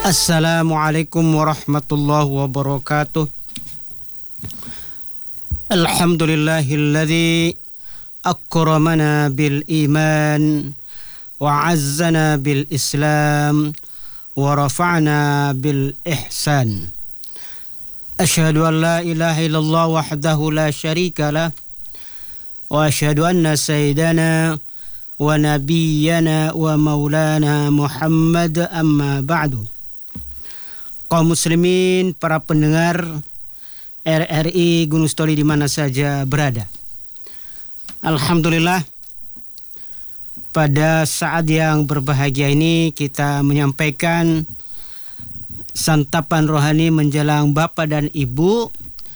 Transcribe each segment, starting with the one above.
Assalamualaikum warahmatullahi wabarakatuh. Alhamdulillahilladzi akramana bil iman wa azzana bil islam wa rafa'na bil ihsan. Asyhadu an la ilaha illallah wahdahu la syarika lah wa asyhadu anna sayyidana wa nabiyyana wa maulana Muhammad amma ba'du. Kaum muslimin, para pendengar RRI Gunung Sitoli di mana saja berada. Alhamdulillah, pada saat yang berbahagia ini kita menyampaikan santapan rohani menjelang Bapak dan Ibu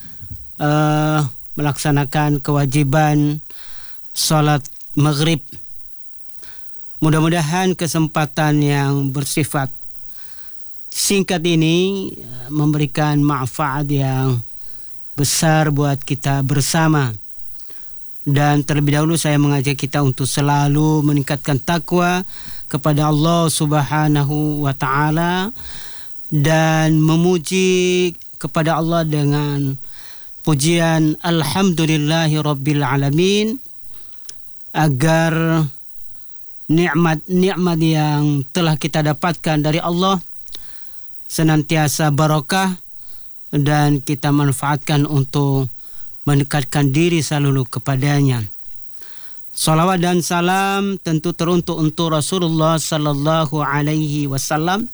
melaksanakan kewajiban sholat maghrib. Mudah-mudahan kesempatan yang bersifat singkat ini memberikan manfaat yang besar buat kita bersama. Dan terlebih dahulu saya mengajak kita untuk selalu meningkatkan takwa kepada Allah Subhanahu wa ta'ala dan memuji kepada Allah dengan pujian Alhamdulillahi Rabbil Alamin, agar nikmat-nikmat yang telah kita dapatkan dari Allah senantiasa barokah dan kita manfaatkan untuk mendekatkan diri selalu kepadanya. Salawat dan salam tentu teruntuk untuk Rasulullah sallallahu alaihi wasallam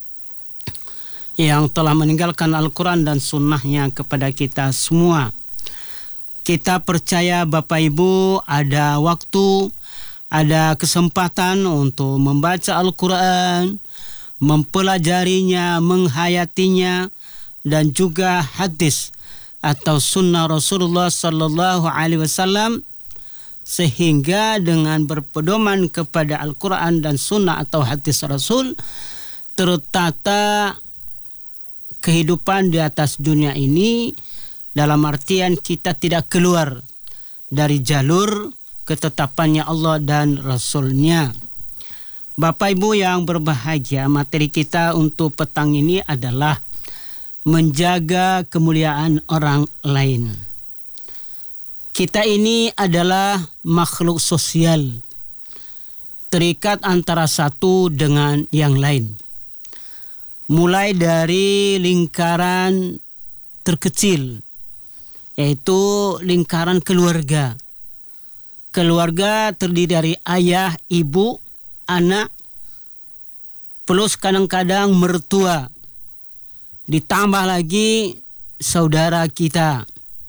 yang telah meninggalkan Al-Quran dan sunnahnya kepada kita semua. Kita percaya Bapak Ibu ada waktu, ada kesempatan untuk membaca Al-Quran, mempelajarinya, menghayatinya, dan juga hadis atau sunnah Rasulullah sallallahu alaihi wasallam, sehingga dengan berpedoman kepada Al-Quran dan sunnah atau hadis Rasul tertata kehidupan di atas dunia ini, dalam artian kita tidak keluar dari jalur ketetapannya Allah dan Rasulnya. Bapak Ibu yang berbahagia, materi kita untuk petang ini adalah menjaga kemuliaan orang lain. Kita ini adalah makhluk sosial, terikat antara satu dengan yang lain. Mulai dari lingkaran terkecil, yaitu lingkaran keluarga. Keluarga terdiri dari ayah, ibu, anak, plus kadang-kadang mertua, ditambah lagi saudara kita,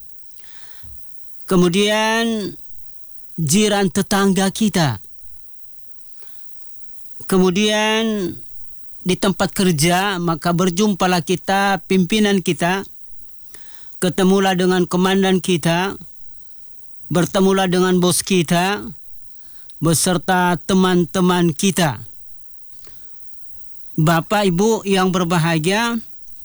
kemudian jiran tetangga kita, kemudian di tempat kerja maka berjumpalah kita pimpinan kita, ketemulah dengan komandan kita, bertemulah dengan bos kita, beserta teman-teman kita. Bapak Ibu yang berbahagia,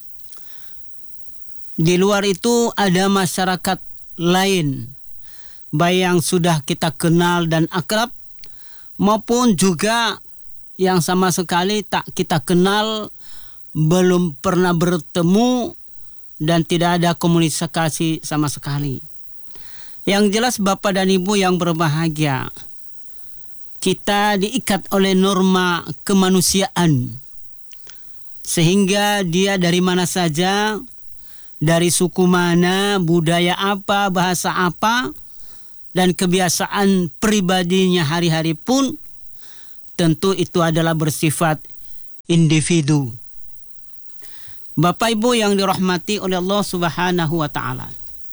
di luar itu ada masyarakat lain, baik yang sudah kita kenal dan akrab, maupun juga yang sama sekali tak kita kenal, belum pernah bertemu, dan tidak ada komunikasi sama sekali. Yang jelas Bapak dan Ibu yang berbahagia, kita diikat oleh norma kemanusiaan, sehingga dia dari mana saja, dari suku mana, budaya apa, bahasa apa, dan kebiasaan pribadinya hari-hari pun, tentu itu adalah bersifat individu. Bapak Ibu yang dirahmati oleh Allah Subhanahu wa ta'ala,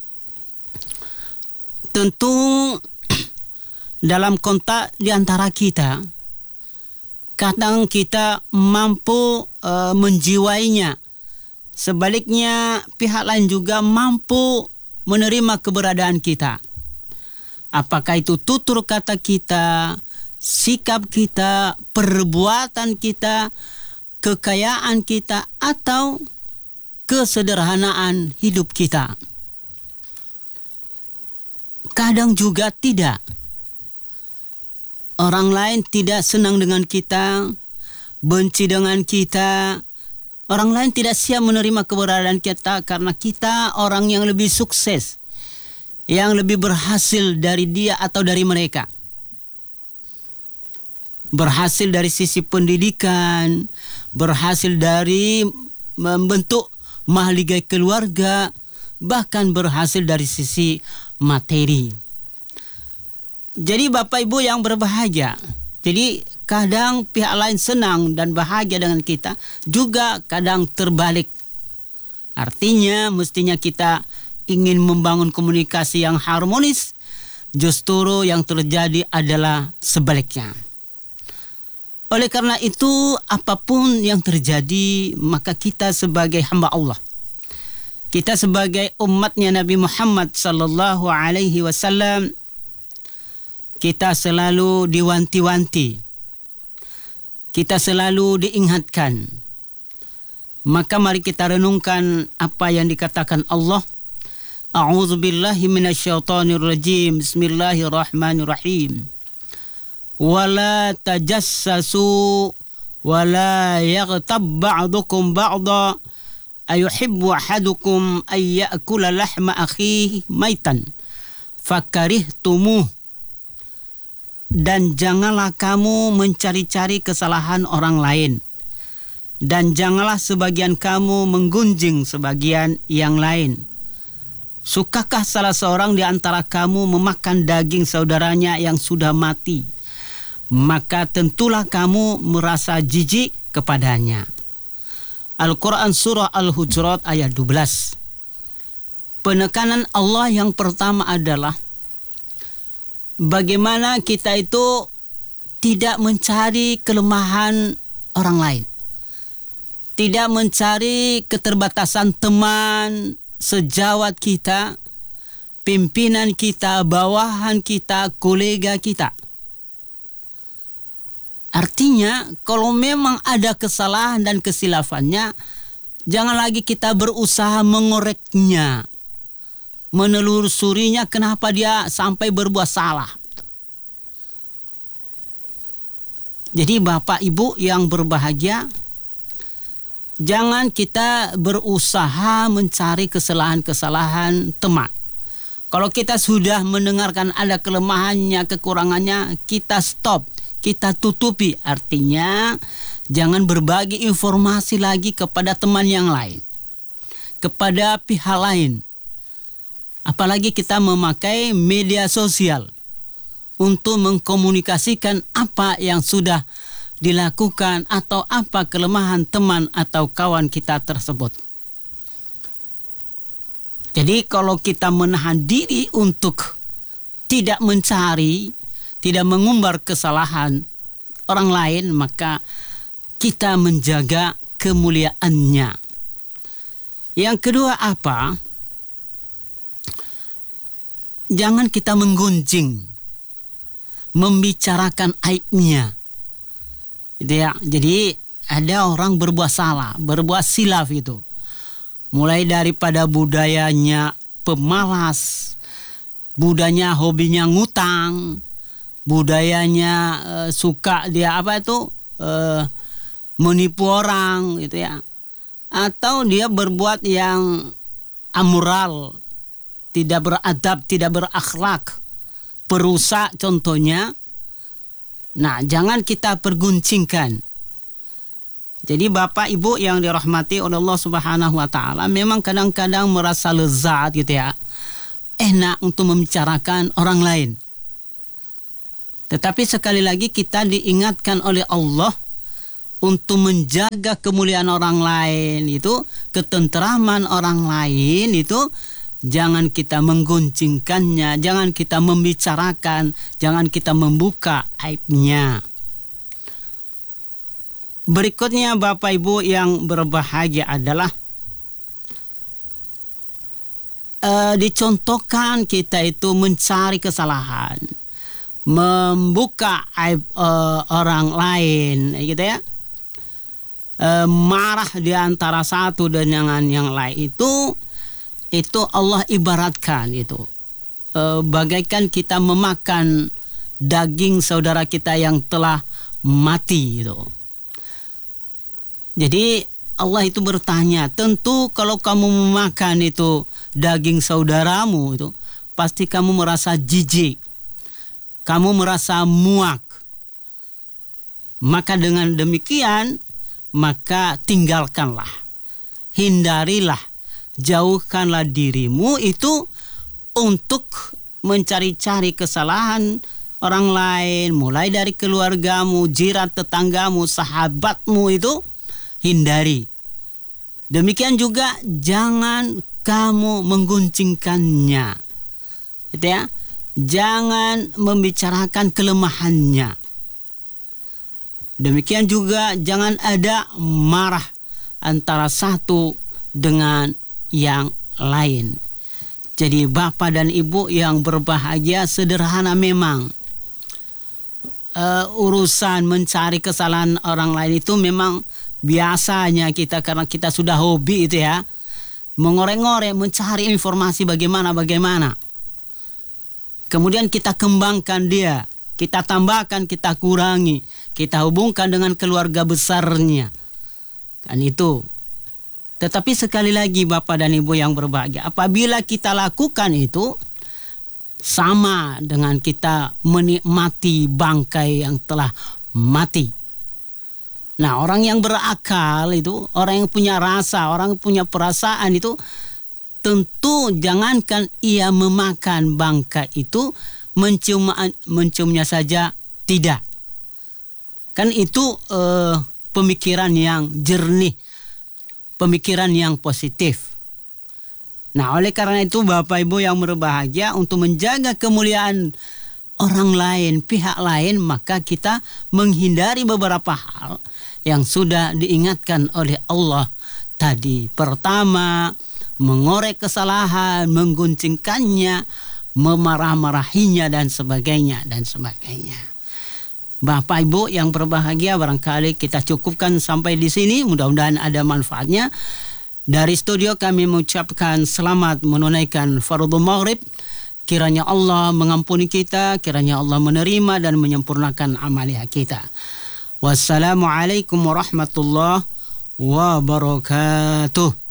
tentu dalam kontak di antara kita, kadang kita mampu menjiwainya. Sebaliknya pihak lain juga mampu menerima keberadaan kita. Apakah itu tutur kata kita, sikap kita, perbuatan kita, kekayaan kita, atau kesederhanaan hidup kita. Kadang juga tidak. Orang lain tidak senang dengan kita, benci dengan kita, Orang lain tidak siap menerima keberadaan kita karena kita orang yang lebih sukses, yang lebih berhasil dari dia atau dari mereka. Berhasil dari sisi pendidikan, berhasil dari membentuk mahligai keluarga, bahkan berhasil dari sisi materi. Jadi Bapak Ibu yang berbahagia, jadi kadang pihak lain senang dan bahagia dengan kita, juga kadang terbalik. Artinya mestinya kita ingin membangun komunikasi yang harmonis, justru yang terjadi adalah sebaliknya. Oleh karena itu, apapun yang terjadi, maka kita sebagai hamba Allah, kita sebagai umatnya Nabi Muhammad sallallahu alaihi wasallam, kita selalu diwanti-wanti, kita selalu diingatkan. Maka mari kita renungkan apa yang dikatakan Allah. A'udzubillahi minasyaitonir rajim. Bismillahirrahmanirrahim. Wala tajassasu wala yaghtab ba'dukum ba'da ayuhibbu ahadukum ay ya'kula lahma akhihi maitan fakarihtumuh. Dan janganlah kamu mencari-cari kesalahan orang lain, dan janganlah sebagian kamu menggunjing sebagian yang lain. Sukakah salah seorang di antara kamu memakan daging saudaranya yang sudah mati? Maka tentulah kamu merasa jijik kepadanya. Al-Quran Surah Al-Hujurat ayat 12. Penekanan Allah yang pertama adalah bagaimana kita itu tidak mencari kelemahan orang lain, tidak mencari keterbatasan teman, sejawat kita, pimpinan kita, bawahan kita, kolega kita. Artinya, kalau memang ada kesalahan dan kesilafannya, jangan lagi kita berusaha mengoreknya, menelusurinya kenapa dia sampai berbuat salah. Jadi Bapak Ibu yang berbahagia, jangan kita berusaha mencari kesalahan-kesalahan teman. Kalau kita sudah mendengarkan ada kelemahannya, kekurangannya, kita stop, kita tutupi. Artinya jangan berbagi informasi lagi kepada teman yang lain, kepada pihak lain. Apalagi kita memakai media sosial untuk mengkomunikasikan apa yang sudah dilakukan atau apa kelemahan teman atau kawan kita tersebut. Jadi kalau kita menahan diri untuk tidak mencari, tidak mengumbar kesalahan orang lain, maka kita menjaga kemuliaannya. Yang kedua apa? Jangan kita menggunjing, membicarakan aibnya. Gitu ya. Jadi ada orang berbuat salah, berbuat silaf itu. Mulai daripada budayanya pemalas, budayanya hobinya ngutang, budayanya suka dia menipu orang gitu ya. Atau dia berbuat yang amoral, tidak beradab, tidak berakhlak, perusak contohnya. Nah, jangan kita perguncingkan. Jadi Bapak Ibu yang dirahmati oleh Allah Subhanahu wa taala, memang kadang-kadang merasa lezat gitu ya, enak untuk membicarakan orang lain. Tetapi sekali lagi kita diingatkan oleh Allah untuk menjaga kemuliaan orang lain itu, ketenteraman orang lain itu, jangan kita mengguncingkannya, jangan kita membicarakan, jangan kita membuka aibnya. Berikutnya Bapak Ibu yang berbahagia adalah dicontohkan kita itu mencari kesalahan, membuka aib orang lain, gitu ya. Marah di antara satu dengan yang lain itu Allah ibaratkan itu bagaikan kita memakan daging saudara kita yang telah mati itu. Jadi Allah itu bertanya, tentu kalau kamu memakan itu daging saudaramu itu, pasti kamu merasa jijik, kamu merasa muak. Maka dengan demikian, maka tinggalkanlah, hindarilah, jauhkanlah dirimu itu untuk mencari-cari kesalahan orang lain, mulai dari keluargamu, jiran tetanggamu, sahabatmu itu hindari. Demikian juga jangan kamu mengguncingkannya, gitu ya. Jangan membicarakan kelemahannya. Demikian juga jangan ada marah antara satu dengan yang lain. Jadi bapak dan ibu yang berbahagia, sederhana memang. Urusan mencari kesalahan orang lain itu memang biasanya kita, karena kita sudah hobi itu ya, mengorek-ngorek, mencari informasi bagaimana. Kemudian kita kembangkan dia, kita tambahkan, kita kurangi, kita hubungkan dengan keluarga besarnya. Kan itu. Tetapi sekali lagi bapak dan ibu yang berbahagia, apabila kita lakukan itu, sama dengan kita menikmati bangkai yang telah mati. Nah, orang yang berakal itu, orang yang punya rasa, orang yang punya perasaan itu, tentu jangankan ia memakan bangkai itu, menciumnya saja tidak. Kan itu pemikiran yang jernih, pemikiran yang positif. Nah, oleh karena itu Bapak Ibu yang berbahagia, untuk menjaga kemuliaan orang lain, pihak lain, maka kita menghindari beberapa hal yang sudah diingatkan oleh Allah tadi. Pertama, mengorek kesalahan, mengguncingkannya, memarah-marahinya dan sebagainya. Bapak Ibu yang berbahagia, barangkali kita cukupkan sampai di sini. Mudah-mudahan ada manfaatnya. Dari studio kami mengucapkan selamat menunaikan fardhu maghrib. Kiranya Allah mengampuni kita, kiranya Allah menerima dan menyempurnakan amalia kita. Wassalamualaikum warahmatullahi wabarakatuh.